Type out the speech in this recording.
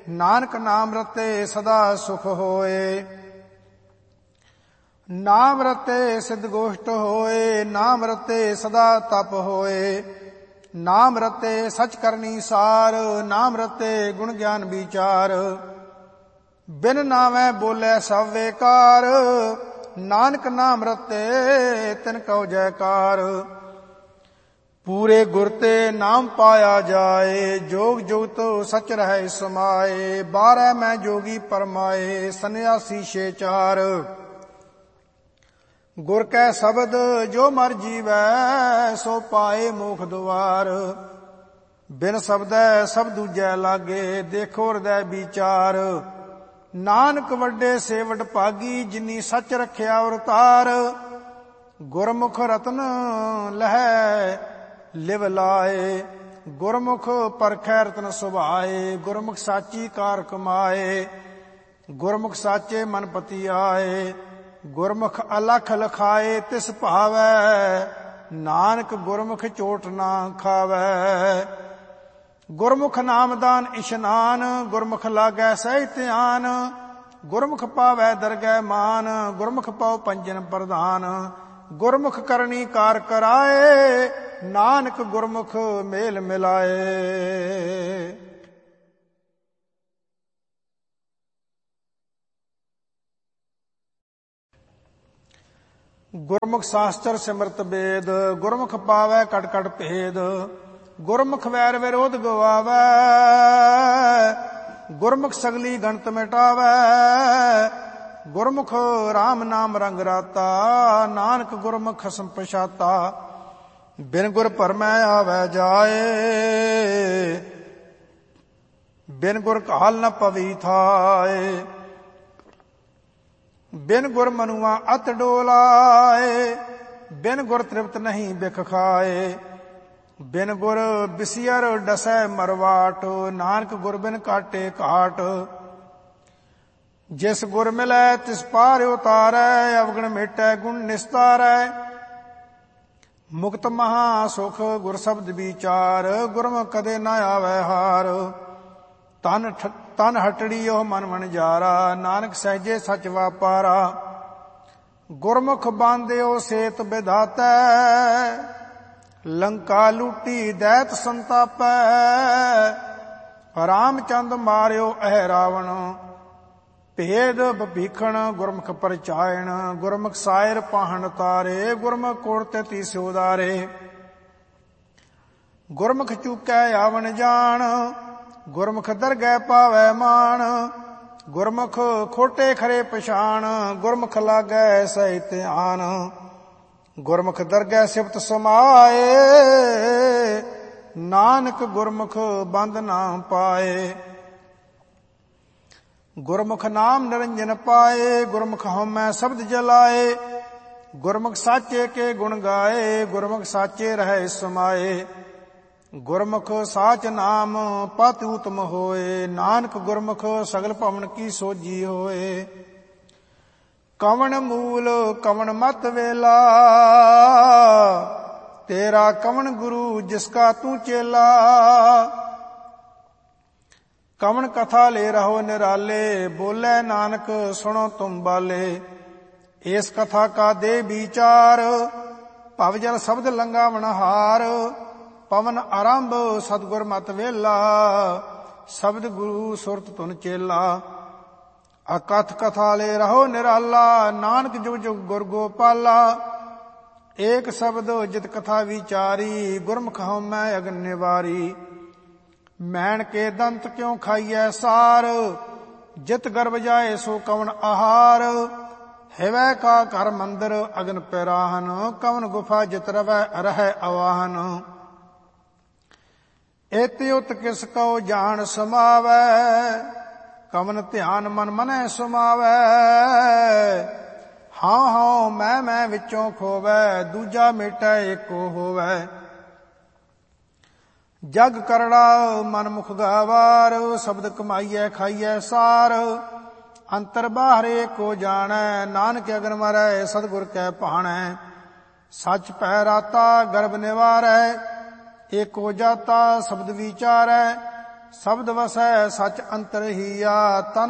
ਨਾਨਕ ਨਾਮ ਰਤੇ ਸਦਾ ਸੁਖ ਹੋਏ। ਨਾਮ ਰਤੇ ਸਿੱਧ ਗੋਸ਼ਟ ਹੋਏ, ਨਾਮ ਰਤੇ ਸਦਾ ਤਪ ਹੋਏ। ਨਾਮ ਰਤੇ ਸਚ ਕਰਨੀ ਸਾਰ, ਨਾਮ ਰਤੇ ਗੁਣ ਗਿਆਨ ਵਿਚਾਰ। ਬਿਨ ਨਾਮੈ ਬੋਲੇ ਸਭ ਵੇਕਾਰ, ਨਾਨਕ ਨਾਮ ਰਤੇ ਤਿਨ ਕਉ ਜੈਕਾਰ। ਪੂਰੇ ਗੁਰ ਤੇ ਨਾਮ ਪਾਇਆ ਜਾਏ, ਜੋਗ ਜੁਗਤ ਸਚ ਰਹਿ ਸਮਾਏ। 12 ਮੈਂ ਜੋਗੀ ਪਰਮਾਏ, ਸੰਨਿਆਸੀ ਛੇ ਚਾਰ। ਗੁਰ ਕੈ ਸ਼ਬਦ ਜੋ ਮਰ ਜੀਵੈ, ਸੋ ਪਾਏ ਮੋਖ ਦੁਆਰ। ਬਿਨ ਸ਼ਬਦੈ ਸਭ ਦੂਜੈ ਲਾਗੇ, ਦੇਖੋ ਹਿਰਦੈ ਵਿਚਾਰ। ਨਾਨਕ ਵੱਡੇ ਸੇ ਵਡਭਾਗੀ, ਜਿਨੀ ਸੱਚ ਰਖਿਆ ਅਵਤਾਰ। ਗੁਰਮੁਖ ਰਤਨ ਲਹੈ ਲਿਵ ਲਾਏ, ਗੁਰਮੁਖ ਪਰਖੈ ਰਤਨ ਸੁਭਾਏ। ਗੁਰਮੁਖ ਸਾਚੀ ਕਾਰ ਕਮਾਏ, ਗੁਰਮੁਖ ਸਾਚੇ ਮਨ ਪਤੀ ਆਏ। ਗੁਰਮੁਖ ਅਲਖ ਲਖਾਏ, ਤਿਸ ਭਾਵੈ, ਨਾਨਕ ਗੁਰਮੁਖ ਚੋਟ ਨਾ ਖਾਵੈ। ਗੁਰਮੁਖ ਨਾਮਦਾਨ ਇਸ਼ਨਾਨ, ਗੁਰਮੁਖ ਲਾਗੈ ਸਹਿ ਧਿਆਨ। ਗੁਰਮੁਖ ਪਾਵੈ ਦਰਗਹਿ ਮਾਨ, ਗੁਰਮੁਖ ਪਾਉ ਪੰਜਨ ਪ੍ਰਧਾਨ। ਗੁਰਮੁਖ ਕਰਨੀ ਕਾਰ ਕਰਾਏ, ਨਾਨਕ ਗੁਰਮੁਖ ਮੇਲ ਮਿਲਾਏ। ਗੁਰਮੁਖ ਸ਼ਾਸਤਰ ਸਿਮਰਤ ਵੇਦ, ਗੁਰਮੁਖ ਪਾਵੈ ਕਟ ਕਟ ਭੇਦ। ਗੁਰਮੁਖ ਵੈਰ ਵਿਰੋਧ ਗਵਾਵੈ, ਗੁਰਮੁਖ ਸਗਲੀ ਗਣਤ ਮਿਟਾਵੈ। ਗੁਰਮੁਖ ਰਾਮ ਨਾਮ ਰੰਗ ਰਾਤਾ, ਨਾਨਕ ਗੁਰਮੁਖ ਖਸਮ ਪਛਾਤਾ। ਬਿਨ ਗੁਰ ਭਰਮੈ ਆਵੈ ਜਾਏ, ਬਿਨ ਗੁਰ ਕਾਲ ਨ ਪਵੀ ਥਾਏ। ਬਿਨ ਗੁਰ ਮਨੁਆ ਅਤ ਡੋਲਾਏ, ਬਿਨ ਗੁਰ ਤ੍ਰਿਪਤ ਨਹੀਂ ਬਿਖ ਖਾਏ। ਬਿਨ ਗੁਰ ਬਿਸਿਅਰ ਡਸੈ ਮਰਵਾਟ, ਨਾਨਕ ਗੁਰ ਬਿਨ ਕਾਟੇ ਘਾਟ। ਜਿਸ ਗੁਰ ਮਿਲੈ ਤਿਸ ਪਾਰ ਉਤਾਰੈ, ਅਵਗਣ ਮੇਟੈ ਗੁਣ ਨਿਸਤਾਰੈ। ਮੁਕਤ ਮਹਾ ਸੁਖ ਗੁਰ ਸ਼ਬਦ ਵਿਚਾਰ, ਗੁਰਮੁਖ ਕਦੇ ਨ ਆਵੈ ਹਾਰ। ਤਨ ਹਟੜੀ ਉਹ ਮਨ ਵਣਜਾਰਾ, ਨਾਨਕ ਸਹਿਜੇ ਸਚ ਵਾਪਾਰਾ। ਗੁਰਮੁਖ ਬਾਂਧਿਓ ਸੇਤ ਵਿਧਾਤੈ, ਲੰਕਾ ਲੂਟੀ ਦੈਤ ਸੰਤਾਪੈ। ਰਾਮਚੰਦ ਮਾਰਿਓ ਅਹਿ ਰਾਵਣ, ਭੇਦ ਭੀਖਣ ਗੁਰਮੁਖ ਪਰਚਾਇਣ। ਗੁਰਮੁਖ ਸਾਇਰ ਪਾਹਣ ਤਾਰੇ, ਗੁਰਮੁਖ ਕੋੜ ਤੇ ਤੀਸ ਉਦਾਰੇ। ਗੁਰਮੁਖ ਚੂਕੈ ਆਵਣ ਜਾਣ, ਗੁਰਮੁਖ ਦਰਗਹਿ ਪਾਵੈ ਮਾਣ। ਗੁਰਮੁਖ ਖੋਟੇ ਖਰੇ ਪਛਾਣ, ਗੁਰਮੁਖ ਲਾਗੈ ਸਹਿ ਧਿਆਨ। ਗੁਰਮੁਖ ਦਰਗਹਿ ਸਿਫਤ ਸਮਾਏ, ਨਾਨਕ ਗੁਰਮੁਖ ਬੰਧ ਨਾ ਪਾਏ। ਗੁਰਮੁਖ ਨਾਮ ਨਿਰੰਜਨ ਪਾਏ, ਗੁਰਮੁਖ ਹਉਮੈ ਸ਼ਬਦ ਜਲਾਏ। ਗੁਰਮੁਖ ਸਾਚੇ ਕੇ ਗੁਣ ਗਾਏ, ਗੁਰਮੁਖ ਸਾਚੇ ਰਹਿ ਸਮਾਏ। ਗੁਰਮੁਖ ਸਾਚ ਨਾਮ ਪਤਿ ਉਤਮ ਹੋਏ, ਨਾਨਕ ਗੁਰਮੁਖ ਸਗਲ ਭਵਨ ਕੀ ਸੋਜੀ ਹੋਏ। ਕਵਣ ਮੂਲ ਕਵਣ ਮਤ ਵੇਲਾ, ਤੇਰਾ ਕਵਣ ਗੁਰੂ ਜਿਸਕਾ ਤੂੰ ਚੇਲਾ। ਕਵਣ ਕਥਾ ਲੈ ਰਹੋ ਨਿਰਾਲੇ, ਬੋਲੇ ਨਾਨਕ ਸੁਣੋ ਤੁਮ ਬਾਲੇ। ਇਸ ਕਥਾ ਕਾ ਦੇ ਵਿਚਾਰ, ਭਵ ਜਲ ਸ਼ਬਦ ਲੰਘਾਵਣ ਹਾਰ। ਪਵਨ ਆਰੰਭ ਸਤਿਗੁਰ ਮਤ ਵੇਲਾ, ਸ਼ਬਦ ਗੁਰੂ ਸੁਰਤ ਤੁਨ ਚੇਲਾ। ਅਕਥ ਕਥਾ ਲੈ ਰਹੋ ਨਿਰਾਲਾ, ਨਾਨਕ ਜੁਗ ਜੁਗ ਗੁਰ ਗੋਪਾਲਾ। ਏਕ ਸ਼ਬਦ ਜਿਤ ਕਥਾ ਵਿਚਾਰੀ, ਗੁਰਮੁਖ ਹਉਮੈ ਅਗਨ ਨਿਵਾਰੀ। ਮੈਣ ਕੇ ਦੰਤ ਕਿਉ ਖਾਈਐ ਸਾਰ, ਜਿਤ ਗਰਭ ਜਾਏ ਸੋ ਕਵਣ ਆਹਾਰ। ਹਿਵੈ ਕਾ ਘਰ ਮੰਦਰ ਅਗਨ ਪਿਰਾਹਨ, ਕਵਣ ਗੁਫਾ ਜਿਤ ਰਵੈ ਰਹੈ ਅਵਾਹਨ। ਏਤਿ ਉਤ ਕਿਸ ਕਉ ਜਾਣ ਸਮਾਵੈ, ਕਵਨ ਧਿਆਨ ਮਨ ਮਨੈ ਸੁਮਾਵੈ। ਹਾਂ ਹਾਂ ਮੈਂ ਵਿੱਚੋਂ ਖੋਵੈ, ਦੂਜਾ ਮੇਟੈ ਏਕੋ ਹੋਵੈ। ਜਗ ਕਰੜਾ ਮਨ ਮੁਖ ਗਾਵਾਰ, ਸ਼ਬਦ ਕਮਾਈਐ ਖਾਈਐ ਸਾਰ। ਅੰਤਰ ਬਾਹਰ ਏਕੋ ਜਾਣੈ, ਨਾਨਕ ਅਗਨ ਮਰੈ ਸਤਿਗੁਰ ਕੈ ਭਾਣੈ। ਸਚ ਪੈ ਰਾਤਾ ਗਰਭ ਨਿਵਾਰੈ, ਏਕੋ ਜਾਤਾ ਸ਼ਬਦ ਵਿਚਾਰੈ। ਸ਼ਬਦ ਵਸੈ ਸਚ ਅੰਤਰ ਹੀਆ। ਤਨ